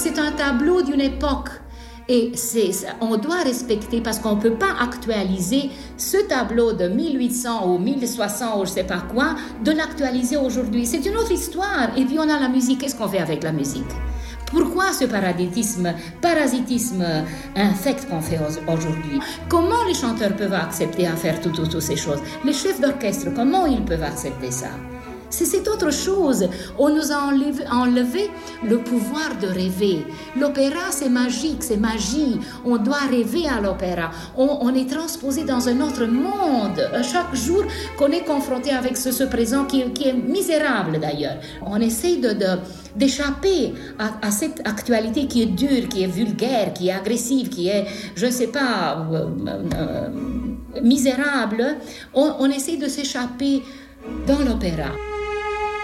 c'est un tableau d'une époque. Et on doit respecter, parce qu'on ne peut pas actualiser ce tableau de 1800 ou 1060 ou je ne sais pas quoi, de l'actualiser aujourd'hui. C'est une autre histoire. Et puis on a la musique. Qu'est-ce qu'on fait avec la musique? Pourquoi ce parasitisme infect qu'on fait aujourd'hui? Comment les chanteurs peuvent accepter à faire toutes ces choses? Les chefs d'orchestre, comment ils peuvent accepter ça? C'est autre chose. On nous a enlevé le pouvoir de rêver. L'opéra, c'est magique, c'est magie. On doit rêver à l'opéra. On est transposé dans un autre monde. Chaque jour qu'on est confronté avec ce présent qui est misérable d'ailleurs. On essaye d'échapper à cette actualité qui est dure, qui est vulgaire, qui est agressive, qui est, je ne sais pas, misérable. On essaye de s'échapper dans l'opéra.